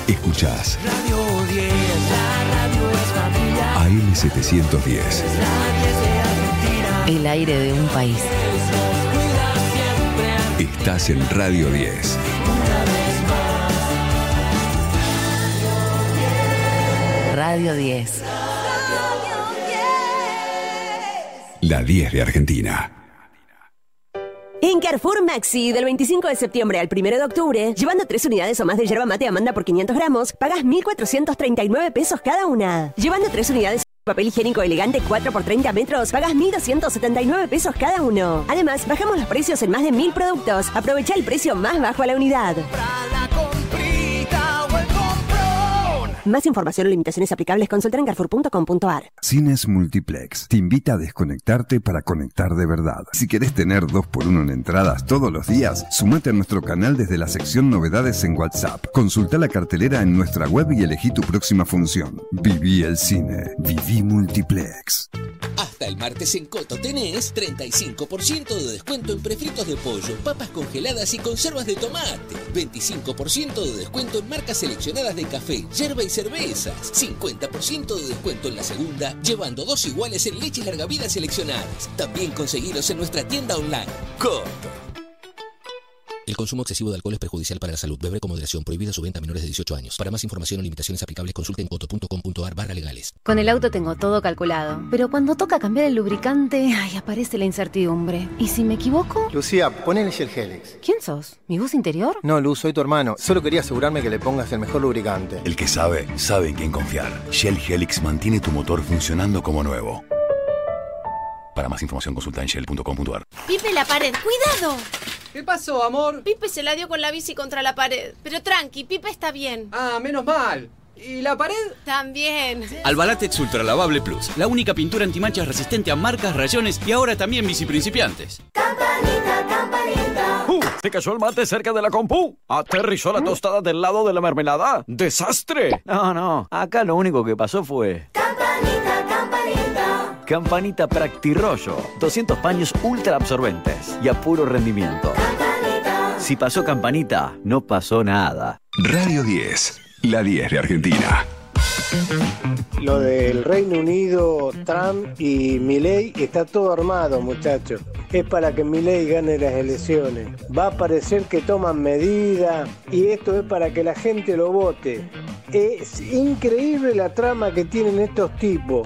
Escuchás Radio 10, la radio es familia. AM710. Es la 10 de Argentina. El aire de un país. Nos cuida siempre. Estás en Radio 10. Una vez más. Radio 10. La 10 de Argentina. En Carrefour Maxi, del 25 de septiembre al 1 de octubre, llevando 3 unidades o más de yerba mate Amanda por 500 gramos, pagas 1.439 pesos cada una. Llevando 3 unidades de papel higiénico elegante 4 por 30 metros, pagas 1.279 pesos cada uno. Además, bajamos los precios en más de 1.000 productos. Aprovecha el precio más bajo a la unidad. La comprita o el comprón. Más información o limitaciones aplicables, consulta en carrefour.com.ar. Cines Multiplex te invita a desconectarte para conectar de verdad. Si querés tener 2x1 en entradas todos los días, sumate a nuestro canal desde la sección Novedades en WhatsApp. Consulta la cartelera en nuestra web y elegí tu próxima función. Viví el cine. Viví Multiplex. Hasta el martes en Coto tenés 35% de descuento en prefritos de pollo, papas congeladas y conservas de tomate. 25% de descuento en marcas seleccionadas de café, yerba y cervezas. 50% de descuento en la segunda, llevando 2 iguales en leches larga vida seleccionadas. También conseguilos en nuestra tienda online. Coto. El consumo excesivo de alcohol es perjudicial para la salud. Beber con moderación. Prohibida su venta a menores de 18 años. Para más información o limitaciones aplicables, consulte en coto.com.ar/legales. Con el auto tengo todo calculado, pero cuando toca cambiar el lubricante, aparece la incertidumbre. ¿Y si me equivoco? Lucía, ponele Shell Helix. ¿Quién sos? ¿Mi voz interior? No, Luz, soy tu hermano. Solo quería asegurarme que le pongas el mejor lubricante. El que sabe, sabe en quién confiar. Shell Helix mantiene tu motor funcionando como nuevo. Para más información consulta en shell.com.ar. Pipe, la pared, ¡cuidado! ¿Qué pasó, amor? Pipe se la dio con la bici contra la pared. Pero tranqui, Pipe está bien. Ah, menos mal. ¿Y la pared? También. Albalatex Ultra Lavable Plus, la única pintura antimanchas resistente a marcas, rayones y ahora también bici principiantes. Campanita, campanita. Se cayó el mate cerca de la compu. Aterrizó la tostada del lado de la mermelada. ¡Desastre! No, acá lo único que pasó fue... Campanita, campanita. Campanita Practirollo. 200 paños ultra absorbentes y a puro rendimiento. Campanita. Si pasó Campanita, no pasó nada. Radio 10. La 10 de Argentina. Lo del Reino Unido, Trump y Milei está todo armado, muchachos. Es para que Milei gane las elecciones. Va a parecer que toman medidas y esto es para que la gente lo vote. Es increíble la trama que tienen estos tipos.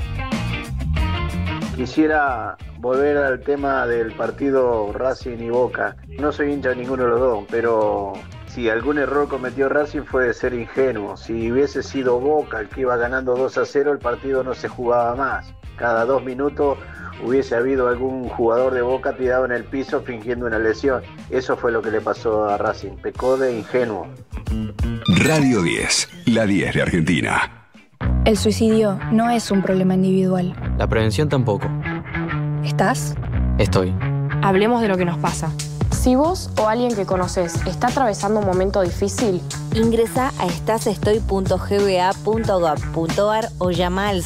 Quisiera volver al tema del partido Racing y Boca. No soy hincha de ninguno de los dos, pero si algún error cometió Racing fue de ser ingenuo. Si hubiese sido Boca el que iba ganando 2-0, el partido no se jugaba más. Cada 2 minutos hubiese habido algún jugador de Boca tirado en el piso fingiendo una lesión. Eso fue lo que le pasó a Racing. Pecó de ingenuo. Radio 10. La 10 de Argentina. El suicidio no es un problema individual. La prevención tampoco. ¿Estás? Estoy. Hablemos de lo que nos pasa. Si vos o alguien que conoces está atravesando un momento difícil, ingresa a estasestoy.gba.gov.ar o llama al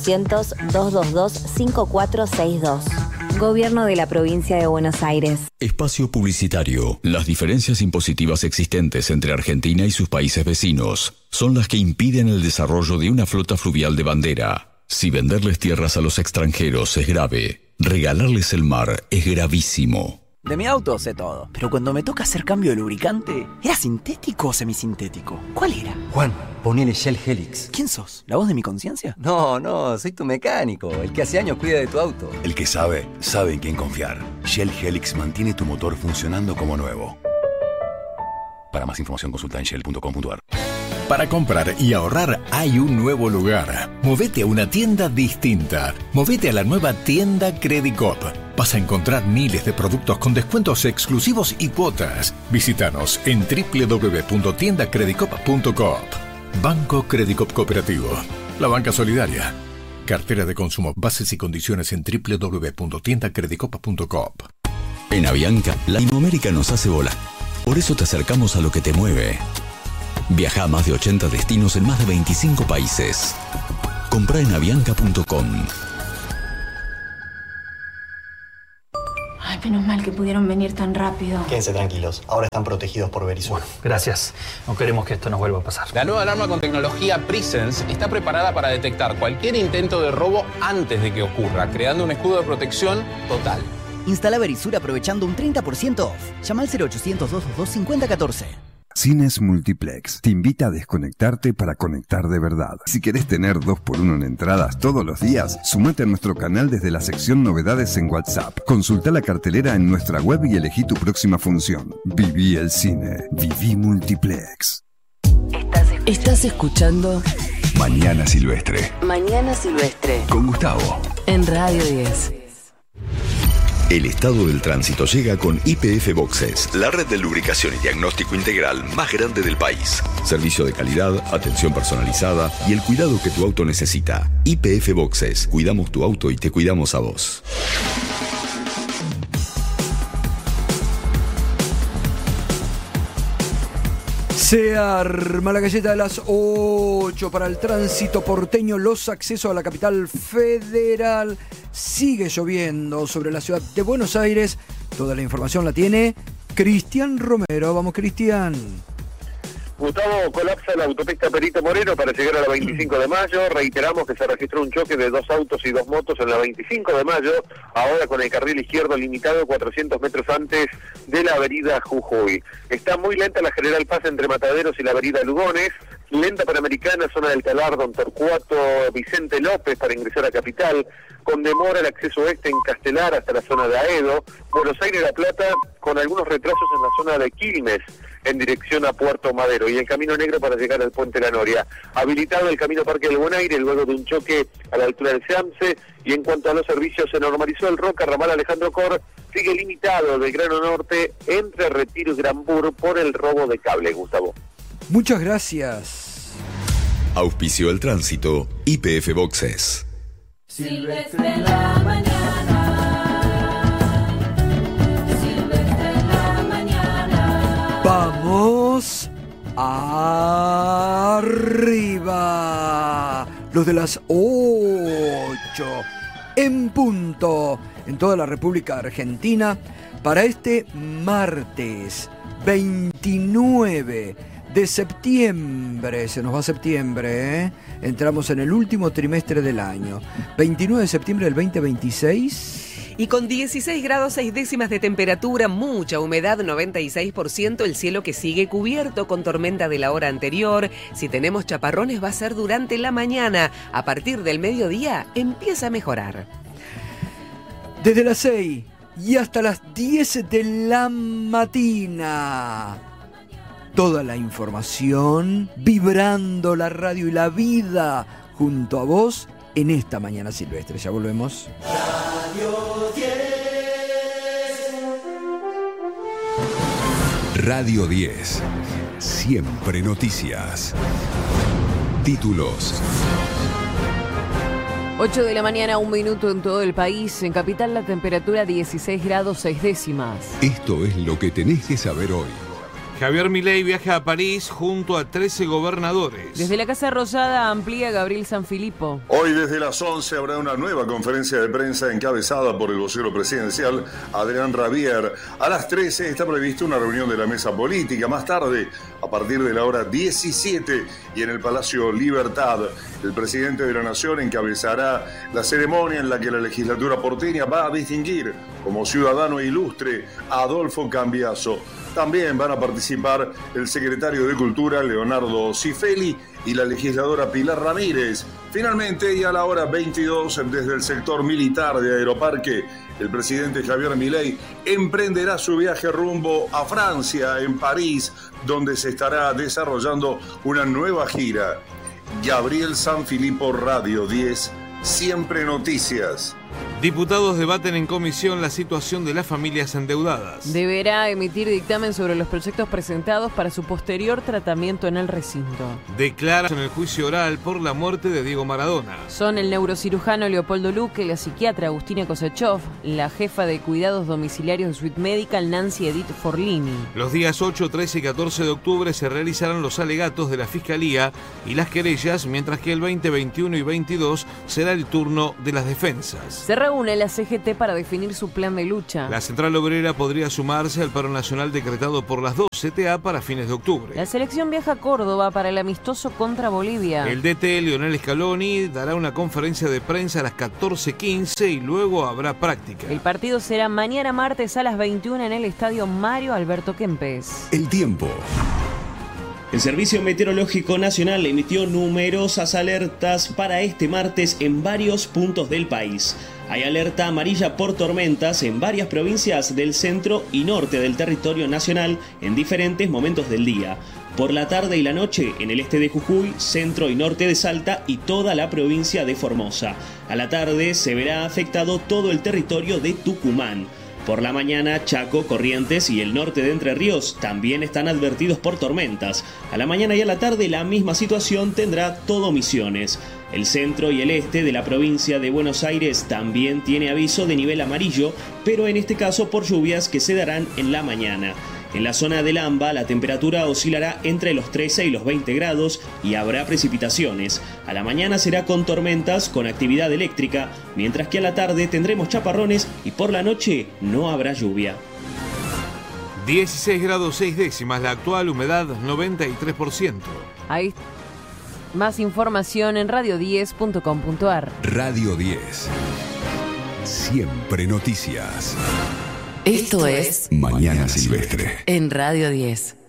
0800-222-5462. Gobierno de la Provincia de Buenos Aires. Espacio publicitario. Las diferencias impositivas existentes entre Argentina y sus países vecinos son las que impiden el desarrollo de una flota fluvial de bandera. Si venderles tierras a los extranjeros es grave, regalarles el mar es gravísimo. De mi auto sé todo, pero cuando me toca hacer cambio de lubricante, ¿era sintético o semisintético? ¿Cuál era? Juan, ponele Shell Helix. ¿Quién sos? ¿La voz de mi conciencia? No, soy tu mecánico, el que hace años cuida de tu auto. El que sabe, sabe en quién confiar. Shell Helix mantiene tu motor funcionando como nuevo. Para más información consulta en shell.com.ar. Para comprar y ahorrar hay un nuevo lugar. Movete a una tienda distinta. Movete a la nueva tienda Credicop. Vas a encontrar miles de productos con descuentos exclusivos y cuotas. Visítanos en www.tiendacredicop.coop. Banco Credicop Cooperativo. La banca solidaria. Cartera de consumo. Bases y condiciones en www.tiendacredicop.coop. En Avianca, Latinoamérica nos hace volar. Por eso te acercamos a lo que te mueve. Viaja a más de 80 destinos en más de 25 países. Comprá en avianca.com. Menos mal que pudieron venir tan rápido. Quédense tranquilos, ahora están protegidos por Verisur. Gracias. No queremos que esto nos vuelva a pasar. La nueva alarma con tecnología Presence está preparada para detectar cualquier intento de robo antes de que ocurra, creando un escudo de protección total. Instala Verisur aprovechando un 30% off. Llama al 0800-222-5014. Cines Multiplex te invita a desconectarte para conectar de verdad. Si querés tener 2x1 en entradas todos los días, sumate a nuestro canal desde la sección Novedades en WhatsApp. Consulta la cartelera en nuestra web y elegí tu próxima función. Viví el cine. Viví Multiplex. Estás escuchando Mañana Silvestre. Mañana Silvestre Con Gustavo. en Radio 10. El estado del tránsito llega con YPF Boxes, la red de lubricación y diagnóstico integral más grande del país. Servicio de calidad, atención personalizada y el cuidado que tu auto necesita. YPF Boxes, cuidamos tu auto y te cuidamos a vos. Se arma la galleta de las 8 para el tránsito porteño, los accesos a la capital federal. Sigue lloviendo sobre la ciudad de Buenos Aires. Toda la información la tiene Cristian Romero. Vamos, Cristian. Gustavo, colapsa la autopista Perito Moreno para llegar a la 25 de mayo. Reiteramos que se registró un choque de 2 autos y 2 motos en la 25 de mayo, ahora con el carril izquierdo limitado 400 metros antes de la avenida Jujuy. Está muy lenta la General Paz entre Mataderos y la avenida Lugones. Lenta Panamericana, zona del Talar, Don Torcuato, Vicente López para ingresar a Capital. Con demora el acceso oeste en Castelar hasta la zona de Aedo. Buenos Aires La Plata con algunos retrasos en la zona de Quilmes en dirección a Puerto Madero, y el Camino Negro para llegar al Puente La Noria. Habilitado el Camino Parque del Bonaire luego de un choque a la altura del Seamse, y en cuanto a los servicios se normalizó el Roca, ramal Alejandro Cor, sigue limitado del Grano Norte entre Retiro y Granbur por el robo de cable, Gustavo. Muchas gracias. Auspicio el tránsito, YPF Boxes. Silvestre en la mañana. Silvestre en la mañana. Vamos arriba. Los de las 8 en punto en toda la República Argentina para este martes 29 de septiembre. Se nos va septiembre, ¿eh? Entramos en el último trimestre del año. 29 de septiembre del 2026. Y con 16 grados 6 décimas de temperatura, mucha humedad, 96%, el cielo que sigue cubierto con tormenta de la hora anterior. Si tenemos chaparrones va a ser durante la mañana. A partir del mediodía empieza a mejorar. Desde las 6 y hasta las 10 de la mañana. Toda la información, vibrando la radio y la vida junto a vos en esta mañana silvestre. Ya volvemos. Radio 10. Radio 10. Siempre noticias. Títulos. 8 de la mañana, 1 minuto en todo el país. En Capital la temperatura 16 grados 6 décimas. Esto es lo que tenés que saber hoy. Javier Milei viaja a París junto a 13 gobernadores. Desde la Casa Rosada amplía Gabriel Sanfilippo. Hoy desde las 11 habrá una nueva conferencia de prensa encabezada por el vocero presidencial, Adrián Rabier. A las 13 está prevista una reunión de la mesa política. Más tarde, a partir de la hora 17 y en el Palacio Libertad, el presidente de la Nación encabezará la ceremonia en la que la legislatura porteña va a distinguir como ciudadano ilustre a Adolfo Cambiaso. También van a participar el secretario de Cultura, Leonardo Cifeli, y la legisladora Pilar Ramírez. Finalmente, y a la hora 22, desde el sector militar de Aeroparque, el presidente Javier Milei emprenderá su viaje rumbo a Francia, en París, donde se estará desarrollando una nueva gira. Gabriel Sanfilippo, Radio 10, Siempre Noticias. Diputados debaten en comisión la situación de las familias endeudadas. Deberá emitir dictamen sobre los proyectos presentados para su posterior tratamiento en el recinto. Declara en el juicio oral por la muerte de Diego Maradona. Son el neurocirujano Leopoldo Luque, la psiquiatra Agustina Kosachov, la jefa de cuidados domiciliarios de Suite Medical Nancy Edith Forlini. Los días 8, 13 y 14 de octubre se realizarán los alegatos de la Fiscalía y las querellas, mientras que el 20, 21 y 22 será el turno de las defensas. Se reúne reúne la CGT para definir su plan de lucha. La Central Obrera podría sumarse al paro nacional decretado por las dos CTA para fines de octubre. La selección viaja a Córdoba para el amistoso contra Bolivia. El DT Lionel Scaloni dará una conferencia de prensa a las 14:15 y luego habrá práctica. El partido será mañana martes a las 21 en el estadio Mario Alberto Kempes. El tiempo. El Servicio Meteorológico Nacional emitió numerosas alertas para este martes en varios puntos del país. Hay alerta amarilla por tormentas en varias provincias del centro y norte del territorio nacional en diferentes momentos del día. Por la tarde y la noche en el este de Jujuy, centro y norte de Salta y toda la provincia de Formosa. A la tarde se verá afectado todo el territorio de Tucumán. Por la mañana, Chaco, Corrientes y el norte de Entre Ríos también están advertidos por tormentas. A la mañana y a la tarde la misma situación tendrá todo Misiones. El centro y el este de la provincia de Buenos Aires también tiene aviso de nivel amarillo, pero en este caso por lluvias que se darán en la mañana. En la zona del AMBA la temperatura oscilará entre los 13 y los 20 grados y habrá precipitaciones. A la mañana será con tormentas con actividad eléctrica, mientras que a la tarde tendremos chaparrones y por la noche no habrá lluvia. 16 grados 6 décimas, la actual humedad 93%. Hay más información en radio10.com.ar. Radio 10. Siempre noticias. Esto es Mañana Silvestre. en Radio 10.